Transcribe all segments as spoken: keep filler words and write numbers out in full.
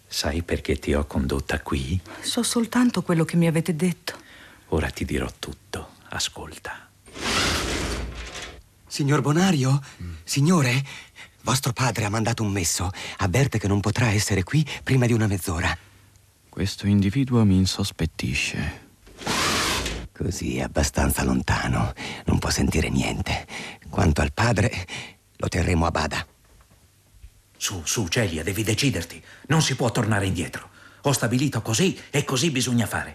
Sai perché ti ho condotta qui? So soltanto quello che mi avete detto. Ora ti dirò tutto. Ascolta. Signor Bonario? Mm. Signore? Vostro padre ha mandato un messo. Avverte che non potrà essere qui prima di una mezz'ora. Questo individuo mi insospettisce. Così è abbastanza lontano. Non può sentire niente. Quanto al padre, lo terremo a bada. Su, su, Celia, devi deciderti. Non si può tornare indietro. Ho stabilito così e così bisogna fare.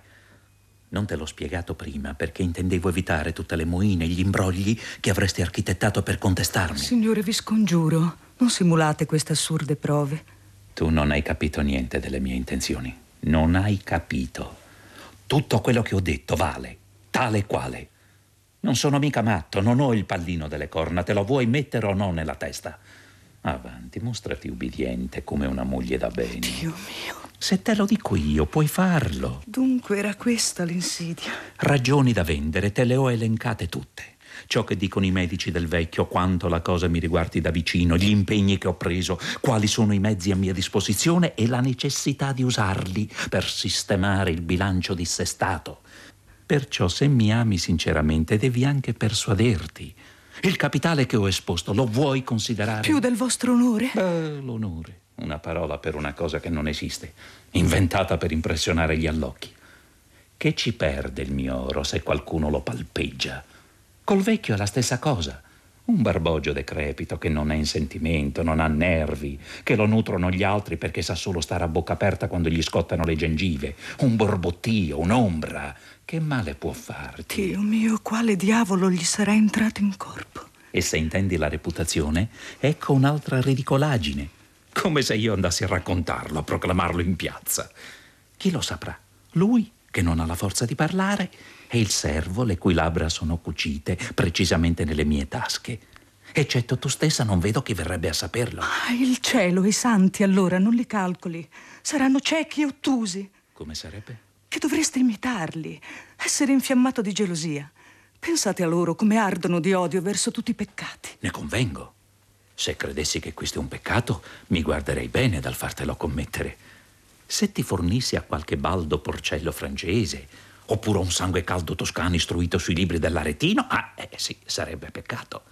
Non te l'ho spiegato prima perché intendevo evitare tutte le moine e gli imbrogli che avresti architettato per contestarmi. Signore, vi scongiuro, non simulate queste assurde prove. Tu non hai capito niente delle mie intenzioni. Non hai capito. Tutto quello che ho detto vale, tale e quale. Non sono mica matto, non ho il pallino delle corna. Te lo vuoi mettere o no nella testa? Avanti, mostrati ubbidiente come una moglie da bene. Dio mio. Se te lo dico io, puoi farlo. Dunque era questa l'insidia. Ragioni da vendere, te le ho elencate tutte. Ciò che dicono i medici del vecchio, quanto la cosa mi riguardi da vicino, gli impegni che ho preso, quali sono i mezzi a mia disposizione e la necessità di usarli per sistemare il bilancio dissestato. Perciò, se mi ami sinceramente, devi anche persuaderti. Il capitale che ho esposto lo vuoi considerare? Più del vostro onore? Beh, l'onore. Una parola per una cosa che non esiste, inventata per impressionare gli allocchi. Che ci perde il mio oro se qualcuno lo palpeggia? Col vecchio è la stessa cosa. Un barbogio decrepito che non ha in sentimento, non ha nervi, che lo nutrono gli altri perché sa solo stare a bocca aperta quando gli scottano le gengive. Un borbottio, un'ombra. Che male può farti? Dio mio, quale diavolo gli sarà entrato in corpo? E se intendi la reputazione, ecco un'altra ridicolaggine. Come se io andassi a raccontarlo, a proclamarlo in piazza. Chi lo saprà? Lui, che non ha la forza di parlare, e il servo, le cui labbra sono cucite precisamente nelle mie tasche. Eccetto tu stessa, non vedo chi verrebbe a saperlo. Ah, il cielo e i santi, allora, non li calcoli. Saranno ciechi e ottusi. Come sarebbe? Che dovreste imitarli, essere infiammato di gelosia. Pensate a loro come ardono di odio verso tutti i peccati. Ne convengo. Se credessi che questo è un peccato, mi guarderei bene dal fartelo commettere. Se ti fornissi a qualche baldo porcello francese, oppure un sangue caldo toscano istruito sui libri dell'Aretino, ah, eh sì, sarebbe peccato.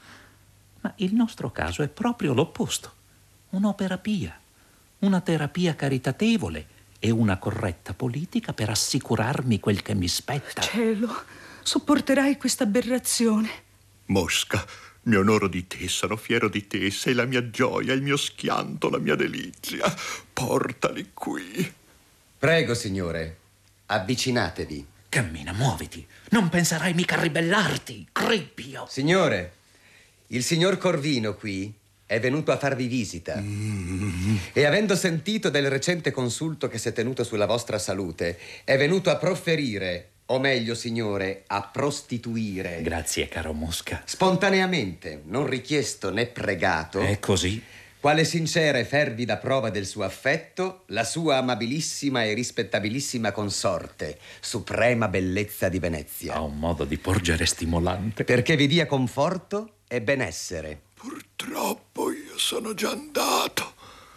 Ma il nostro caso è proprio l'opposto. Un'opera pia, una terapia caritatevole e una corretta politica per assicurarmi quel che mi spetta. Cielo, sopporterai questa aberrazione? Mosca, mi onoro di te, sono fiero di te, sei la mia gioia, il mio schianto, la mia delizia. Portali qui. Prego, signore, avvicinatevi. Cammina, muoviti. Non penserai mica a ribellarti, crepio. Signore, il signor Corvino qui è venuto a farvi visita. Mm. E avendo sentito del recente consulto che si è tenuto sulla vostra salute, è venuto a profferire, o meglio, signore, a prostituire. Grazie, caro Mosca. Spontaneamente, non richiesto né pregato. È così? Quale sincera e fervida prova del suo affetto, la sua amabilissima e rispettabilissima consorte, suprema bellezza di Venezia. Ha un modo di porgere stimolante. Perché vi dia conforto e benessere. Purtroppo io sono già andato.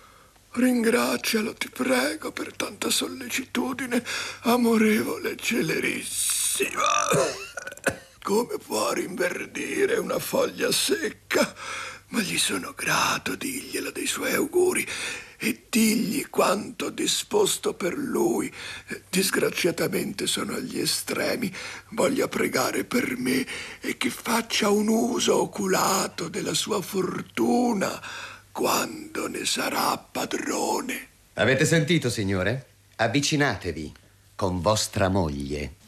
Ringrazialo, ti prego, per tanta sollecitudine, amorevole e celerissima. Come può rinverdire una foglia secca? Ma gli sono grato, diglielo dei suoi auguri e digli quanto disposto per lui. Disgraziatamente sono agli estremi. Voglia pregare per me e che faccia un uso oculato della sua fortuna quando ne sarà padrone. Avete sentito, signore? Avvicinatevi con vostra moglie.